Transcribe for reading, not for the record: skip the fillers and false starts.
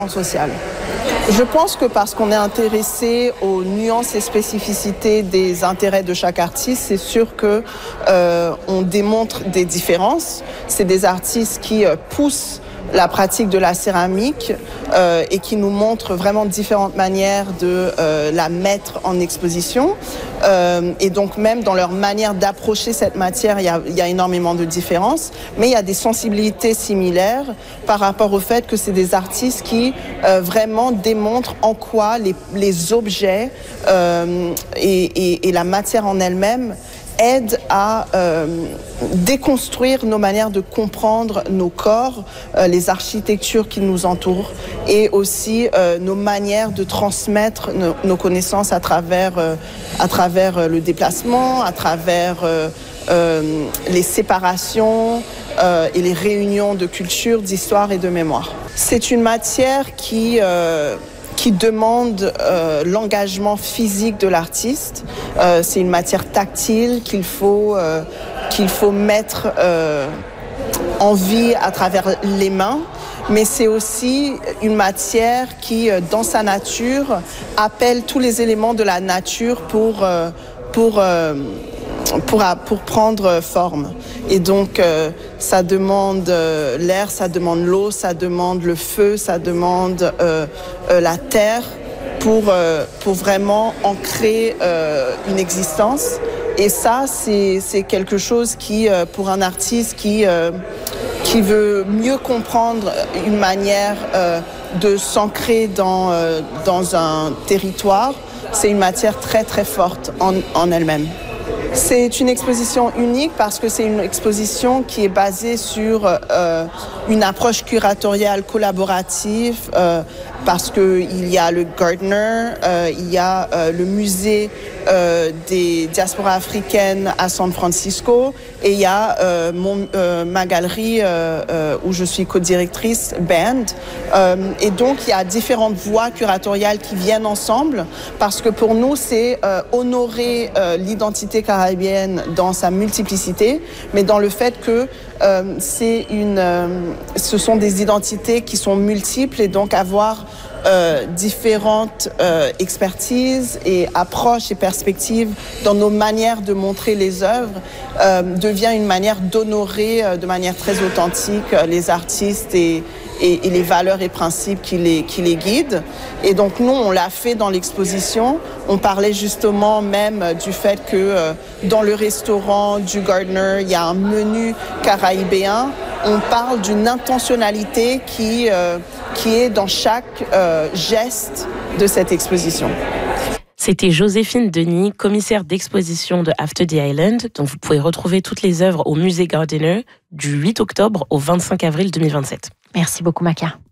Social. Je pense que parce qu'on est intéressé aux nuances et spécificités des intérêts de chaque artiste, c'est sûr que on démontre des différences. C'est des artistes qui poussent la pratique de la céramique et qui nous montrent vraiment différentes manières de la mettre en exposition. Et donc même dans leur manière d'approcher cette matière, il y a énormément de différences, mais il y a des sensibilités similaires par rapport au fait que c'est des artistes qui vraiment démontrent en quoi les objets et la matière en elle-même aide à déconstruire nos manières de comprendre nos corps, les architectures qui nous entourent et aussi nos manières de transmettre nos connaissances à travers le déplacement, à travers les séparations et les réunions de culture, d'histoire et de mémoire. C'est une matière qui demande l'engagement physique de l'artiste. C'est une matière tactile qu'il faut mettre en vie à travers les mains, mais c'est aussi une matière qui, dans sa nature, appelle tous les éléments de la nature pour prendre forme. Et donc, ça demande l'air, ça demande l'eau, ça demande le feu, ça demande la terre pour vraiment ancrer une existence. Et ça, c'est quelque chose qui, pour un artiste qui veut mieux comprendre une manière de s'ancrer dans un territoire, c'est une matière très très forte en elle-même. C'est une exposition unique parce que c'est une exposition qui est basée sur une approche curatoriale collaborative parce qu'il y a le Gardner, il y a le musée des diasporas africaines à San Francisco et il y a ma galerie où je suis co-directrice, Band. Et donc il y a différentes voies curatoriales qui viennent ensemble parce que pour nous c'est honorer l'identité caribéenne dans sa multiplicité, mais dans le fait que ce sont des identités qui sont multiples et donc avoir différentes expertises et approches et perspectives dans nos manières de montrer les œuvres devient une manière d'honorer de manière très authentique les artistes et les valeurs et principes qui les guident. Et donc nous, on l'a fait dans l'exposition. On parlait justement même du fait que dans le restaurant du Gardner, il y a un menu caraïbéen. On parle d'une intentionnalité qui est dans chaque geste de cette exposition. C'était Joséphine Denis, commissaire d'exposition de After the Island, dont vous pouvez retrouver toutes les œuvres au musée Gardner du 8 octobre au 25 avril 2027. Merci beaucoup, Makia.